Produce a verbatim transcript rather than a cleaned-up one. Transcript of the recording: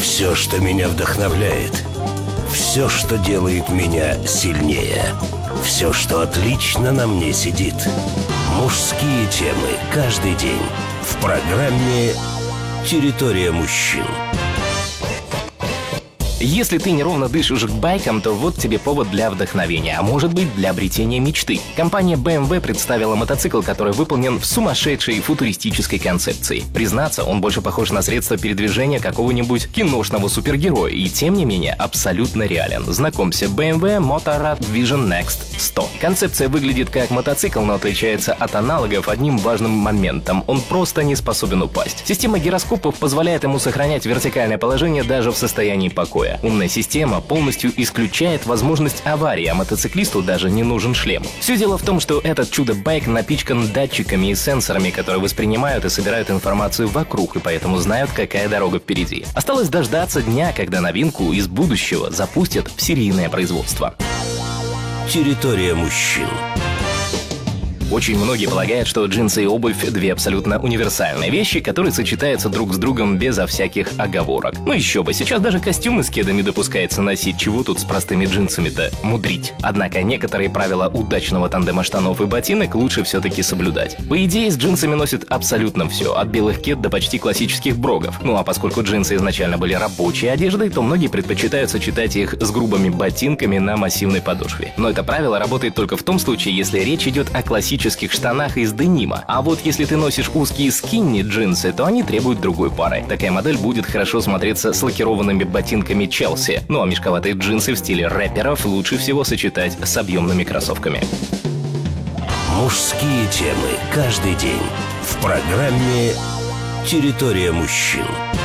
Все, что меня вдохновляет. Все, что делает меня сильнее. Все, что отлично на мне сидит. Мужские темы каждый день в программе «Территория мужчин». Если ты неровно дышишь к байкам, то вот тебе повод для вдохновения, а может быть для обретения мечты. Компания бэ эм вэ представила мотоцикл, который выполнен в сумасшедшей футуристической концепции. Признаться, он больше похож на средство передвижения какого-нибудь киношного супергероя и, тем не менее, абсолютно реален. Знакомься, бэ эм вэ Motorrad Vision Next сто. Концепция выглядит как мотоцикл, но отличается от аналогов одним важным моментом. Он просто не способен упасть. Система гироскопов позволяет ему сохранять вертикальное положение даже в состоянии покоя. Умная система полностью исключает возможность аварии, а мотоциклисту даже не нужен шлем. Все дело в том, что этот чудо-байк напичкан датчиками и сенсорами, которые воспринимают и собирают информацию вокруг, и поэтому знают, какая дорога впереди. Осталось дождаться дня, когда новинку из будущего запустят в серийное производство. Территория мужчин. Очень многие полагают, что джинсы и обувь – две абсолютно универсальные вещи, которые сочетаются друг с другом безо всяких оговорок. Ну еще бы, сейчас даже костюмы с кедами допускается носить, чего тут с простыми джинсами-то мудрить. Однако некоторые правила удачного тандема штанов и ботинок лучше все-таки соблюдать. По идее, с джинсами носят абсолютно все, от белых кед до почти классических брогов. Ну а поскольку джинсы изначально были рабочей одеждой, то многие предпочитают сочетать их с грубыми ботинками на массивной подошве. Но это правило работает только в том случае, если речь идет о классических штанах из денима. А вот если ты носишь узкие скинни джинсы, то они требуют другой пары. Такая модель будет хорошо смотреться с лакированными ботинками Челси. Ну а мешковатые джинсы в стиле рэперов лучше всего сочетать с объемными кроссовками. Мужские темы каждый день в программе «Территория мужчин».